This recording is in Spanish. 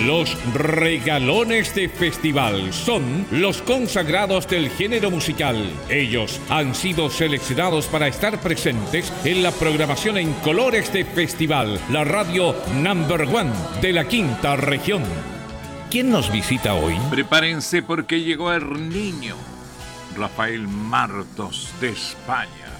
Los regalones de festival son los consagrados del género musical. Ellos han sido seleccionados para estar presentes en la programación en colores de festival, la radio #1 de la quinta región. ¿Quién nos visita hoy? Prepárense porque llegó el niño, Rafael Martos de España.